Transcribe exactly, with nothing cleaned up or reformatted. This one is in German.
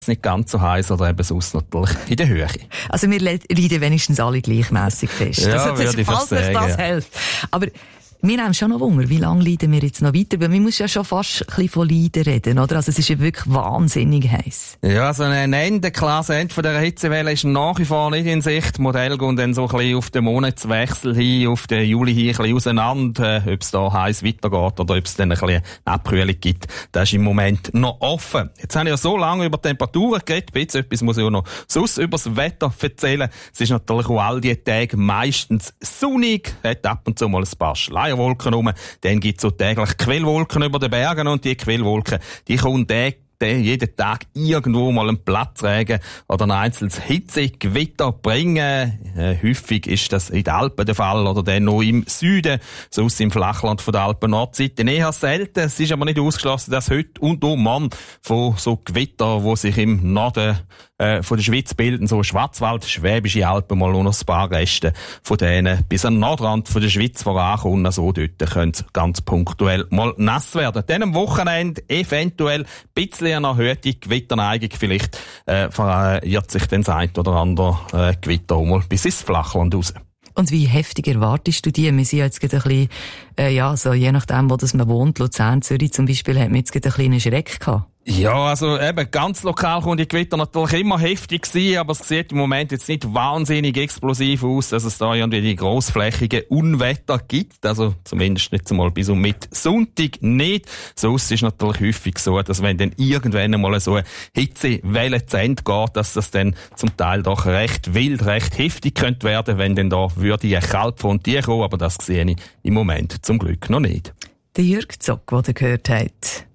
nicht ganz so heiß oder eben sonst natürlich in der Höhe. Also wir leiden wenigstens alle gleichmässig fest. Ja, also, das, würde ich falls sagen, euch das ja. hilft. Aber wir haben schon noch Wunder, wie lange leiden wir jetzt noch weiter? Weil man muss ja schon fast ein bisschen von Leiden reden, oder? Also es ist ja wirklich wahnsinnig heiß. Ja, also ein Ende, klares Ende von dieser Hitzewelle ist nach wie vor nicht in Sicht. Die Modelle gehen dann so ein bisschen auf den Monatswechsel hin, auf den Juli hin ein bisschen auseinander, äh, ob es da heiß weitergeht oder ob es dann ein bisschen eine Abkühlung gibt. Das ist im Moment noch offen. Jetzt habe ich ja so lange über Temperaturen geredet, ein bisschen etwas muss ich auch noch sonst über das Wetter erzählen. Es ist natürlich auch all die Tage meistens sonnig, hat ab und zu mal ein paar Schleier Wolken rum. Dann gibt's so täglich Quellwolken über den Bergen und die Quellwolken, die kommen jeden Tag irgendwo mal einen Platzregen oder ein einzelnes Hitzegewitter bringen. Äh, häufig ist das in den Alpen der Fall oder dann noch im Süden, sonst im Flachland von der Alpen-Nordseite eher selten. Es ist aber nicht ausgeschlossen, dass heute und um Mann von so Gewitter, die sich im Norden äh, von der Schweiz bilden, so Schwarzwald, Schwäbische Alpen, mal noch ein paar Reste von denen bis an den Nordrand von der Schweiz vorankommen. Also dort können es ganz punktuell mal nass werden. Dann am Wochenende eventuell ein bisschen eine erhöhte Gewitterneigung. Vielleicht äh, verirrt sich dann das ein oder andere äh, Gewitter auch mal bis ins Flachland raus. Und wie heftig erwartest du die? Wir sind ja jetzt gerade ein bisschen, äh, ja, so je nachdem, wo das man wohnt, Luzern, Zürich zum Beispiel, hat man jetzt gerade einen kleinen Schreck gehabt. Ja, also eben, ganz lokal kommt die Gewitter natürlich immer heftig sein, aber es sieht im Moment jetzt nicht wahnsinnig explosiv aus, dass es da irgendwie die grossflächigen Unwetter gibt, also zumindest nicht einmal bis um mit Sonntag nicht. Sonst ist natürlich häufig so, dass wenn dann irgendwann einmal so eine Hitzewelle zu Ende geht, dass das dann zum Teil doch recht wild, recht heftig könnte werden, wenn dann da würde eine Kaltfront kommen, aber das sehe ich im Moment zum Glück noch nicht. Der Jürg Zock, den ihr gehört habt.